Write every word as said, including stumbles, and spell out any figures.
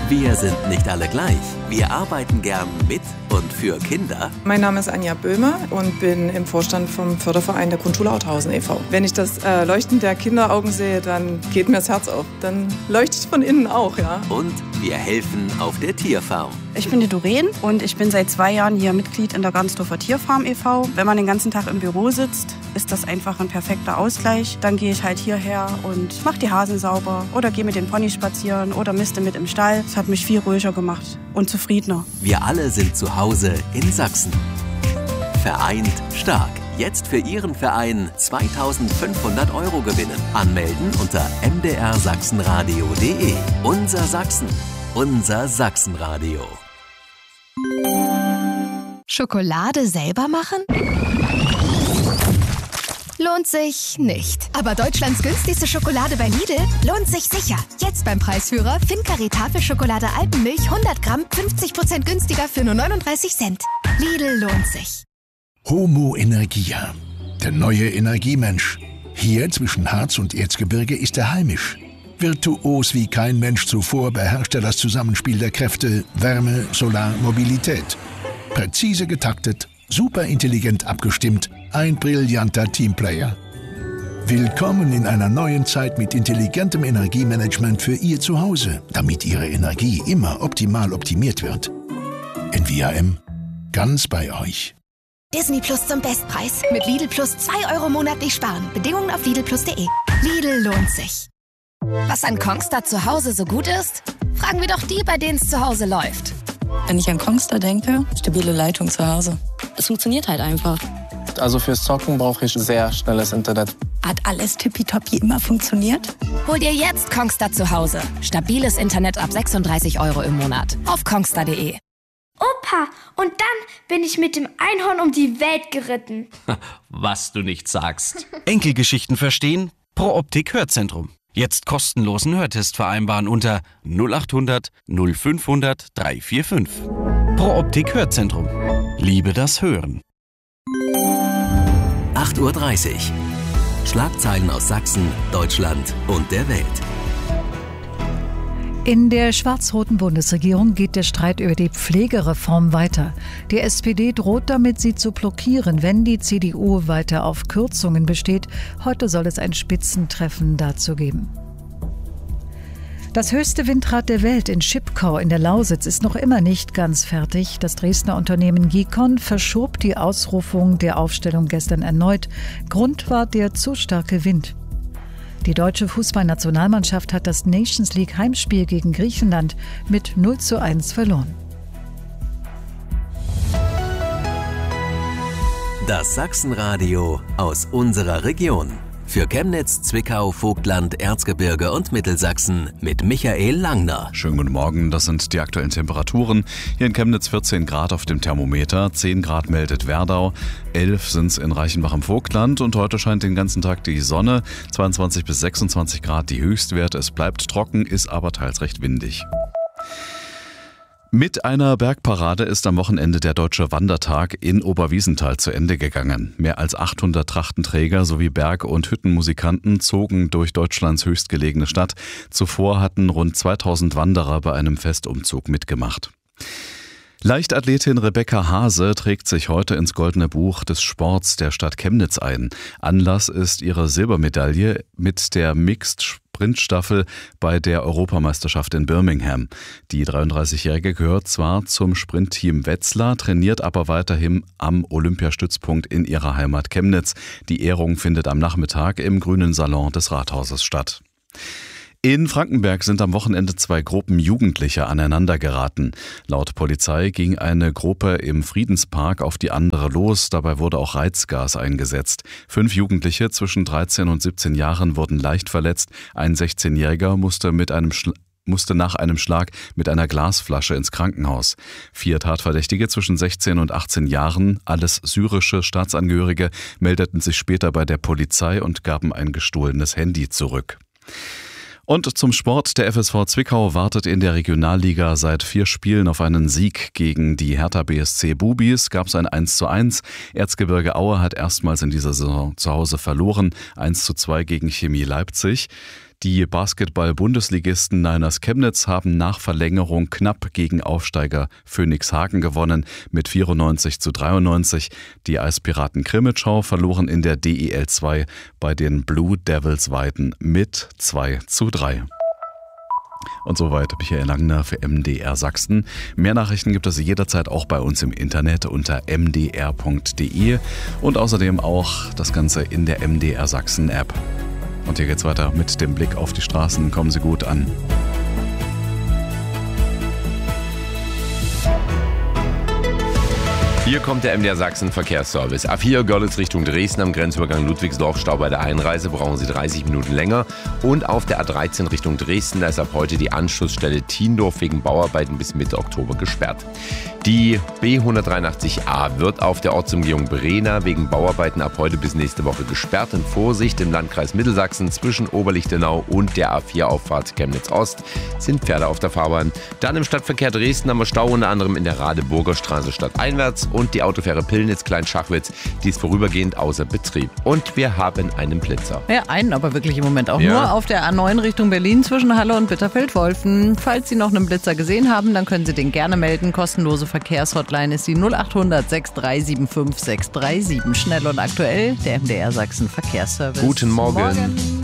Wir sind nicht alle gleich. Wir arbeiten gern mit und für Kinder. Mein Name ist Anja Böhmer und bin im Vorstand vom Förderverein der Grundschule Authausen e V Wenn ich das äh, Leuchten der Kinderaugen sehe, dann geht mir das Herz auf. Dann leuchtet es von innen auch, ja. Und wir helfen auf der Tierfarm. Ich bin die Doreen und ich bin seit zwei Jahren hier Mitglied in der Garnsdorfer Tierfarm e V Wenn man den ganzen Tag im Büro sitzt, ist das einfach ein perfekter Ausgleich. Dann gehe ich halt hierher und mache die Hasen sauber oder gehe mit den Ponys spazieren oder miste mit im Stall. Das hat mich viel ruhiger gemacht und zufriedener. Wir alle sind zu Hause in Sachsen. Vereint stark. Jetzt für Ihren Verein zweitausendfünfhundert Euro gewinnen. Anmelden unter m d r sachsenradio punkt d e. Unser Sachsen. Unser Sachsenradio. Schokolade selber machen? Lohnt sich nicht. Aber Deutschlands günstigste Schokolade bei Lidl lohnt sich sicher. Jetzt beim Preisführer Fincari Tafelschokolade Alpenmilch hundert Gramm fünfzig Prozent günstiger für nur neununddreißig Cent. Lidl lohnt sich. Homo Energia, der neue Energiemensch. Hier zwischen Harz und Erzgebirge ist er heimisch. Virtuos wie kein Mensch zuvor beherrscht er das Zusammenspiel der Kräfte Wärme, Solar, Mobilität. Präzise getaktet, superintelligent abgestimmt, ein brillanter Teamplayer. Willkommen in einer neuen Zeit mit intelligentem Energiemanagement für Ihr Zuhause, damit Ihre Energie immer optimal optimiert wird. N V A M, ganz bei euch. Disney Plus zum Bestpreis. Mit Lidl Plus zwei Euro monatlich sparen. Bedingungen auf lidl plus punkt d e. Lidl lohnt sich. Was an Kongstar zu Hause so gut ist? Fragen wir doch die, bei denen es zu Hause läuft. Wenn ich an Kongstar denke, stabile Leitung zu Hause. Es funktioniert halt einfach. Also fürs Zocken brauche ich sehr schnelles Internet. Hat alles tippitoppi immer funktioniert? Hol dir jetzt Kongstar zu Hause. Stabiles Internet ab sechsunddreißig Euro im Monat. Auf kongstar punkt d e. Opa, und dann bin ich mit dem Einhorn um die Welt geritten. Was du nicht sagst. Enkelgeschichten verstehen? Pro Optik Hörzentrum. Jetzt kostenlosen Hörtest vereinbaren unter null achthundert null fünfhundert dreihundertfünfundvierzig. Pro Optik Hörzentrum. Liebe das Hören. acht Uhr dreißig. Schlagzeilen aus Sachsen, Deutschland und der Welt. In der schwarz-roten Bundesregierung geht der Streit über die Pflegereform weiter. Die S P D droht damit, sie zu blockieren, wenn die C D U weiter auf Kürzungen besteht. Heute soll es ein Spitzentreffen dazu geben. Das höchste Windrad der Welt in Schipkau in der Lausitz ist noch immer nicht ganz fertig. Das Dresdner Unternehmen Gicon verschob die Ausrufung der Aufstellung gestern erneut. Grund war der zu starke Wind. Die deutsche Fußballnationalmannschaft hat das Nations League Heimspiel gegen Griechenland mit null zu eins verloren. Das Sachsenradio aus unserer Region. Für Chemnitz, Zwickau, Vogtland, Erzgebirge und Mittelsachsen mit Michael Langner. Schönen guten Morgen, das sind die aktuellen Temperaturen. Hier in Chemnitz vierzehn Grad auf dem Thermometer, zehn Grad meldet Werdau, elf sind es in Reichenbach im Vogtland und heute scheint den ganzen Tag die Sonne, zweiundzwanzig bis sechsundzwanzig Grad die Höchstwerte. Es bleibt trocken, ist aber teils recht windig. Mit einer Bergparade ist am Wochenende der Deutsche Wandertag in Oberwiesenthal zu Ende gegangen. Mehr als achthundert Trachtenträger sowie Berg- und Hüttenmusikanten zogen durch Deutschlands höchstgelegene Stadt. Zuvor hatten rund zweitausend Wanderer bei einem Festumzug mitgemacht. Leichtathletin Rebecca Hase trägt sich heute ins Goldene Buch des Sports der Stadt Chemnitz ein. Anlass ist ihre Silbermedaille mit der Mixed-Sprintstaffel bei der Europameisterschaft in Birmingham. Die dreiunddreißigjährige gehört zwar zum Sprintteam Wetzlar, trainiert aber weiterhin am Olympiastützpunkt in ihrer Heimat Chemnitz. Die Ehrung findet am Nachmittag im Grünen Salon des Rathauses statt. In Frankenberg sind am Wochenende zwei Gruppen Jugendlicher aneinandergeraten. Laut Polizei ging eine Gruppe im Friedenspark auf die andere los. Dabei wurde auch Reizgas eingesetzt. Fünf Jugendliche zwischen dreizehn und siebzehn Jahren wurden leicht verletzt. Ein sechzehnjähriger musste mit einem Schla- musste nach einem Schlag mit einer Glasflasche ins Krankenhaus. Vier Tatverdächtige zwischen sechzehn und achtzehn Jahren, alles syrische Staatsangehörige, meldeten sich später bei der Polizei und gaben ein gestohlenes Handy zurück. Und zum Sport. Der F S V Zwickau wartet in der Regionalliga seit vier Spielen auf einen Sieg. Gegen die Hertha B S C Bubis gab es ein eins zu eins. Erzgebirge Aue hat erstmals in dieser Saison zu Hause verloren. eins zu zwei gegen Chemie Leipzig. Die Basketball-Bundesligisten Niners Chemnitz haben nach Verlängerung knapp gegen Aufsteiger Phoenix Hagen gewonnen mit vierundneunzig zu dreiundneunzig. Die Eispiraten Krimitschau verloren in der D E L zwei bei den Blue Devils Weiden mit zwei zu drei. Und soweit Michael Langner für M D R Sachsen. Mehr Nachrichten gibt es jederzeit auch bei uns im Internet unter m d r punkt d e und außerdem auch das Ganze in der M D R Sachsen App. Und hier geht's weiter mit dem Blick auf die Straßen. Kommen Sie gut an. Hier kommt der M D R Sachsen Verkehrsservice. A vier Görlitz Richtung Dresden am Grenzübergang Ludwigsdorf, Stau bei der Einreise, brauchen Sie dreißig Minuten länger. Und auf der A dreizehn Richtung Dresden, da ist ab heute die Anschlussstelle Thiendorf wegen Bauarbeiten bis Mitte Oktober gesperrt. Die B hundertdreiundachtzig A wird auf der Ortsumgehung Brena wegen Bauarbeiten ab heute bis nächste Woche gesperrt. In Vorsicht im Landkreis Mittelsachsen zwischen Oberlichtenau und der A vier Auffahrt Chemnitz Ost sind Pferde auf der Fahrbahn. Dann im Stadtverkehr Dresden haben wir Stau unter anderem in der Radeburger Straße stadteinwärts und die Autofähre Pillnitz-Klein-Schachwitz, die ist vorübergehend außer Betrieb. Und wir haben einen Blitzer. Ja, einen aber wirklich im Moment auch ja. nur auf der A neun Richtung Berlin zwischen Halle und Bitterfeld-Wolfen. Falls Sie noch einen Blitzer gesehen haben, dann können Sie den gerne melden. Kostenlose Verkehrshotline ist die null acht hundert sechs drei sieben fünf sechs drei sieben. Schnell und aktuell, der M D R Sachsen Verkehrsservice. Guten Morgen. Morgen.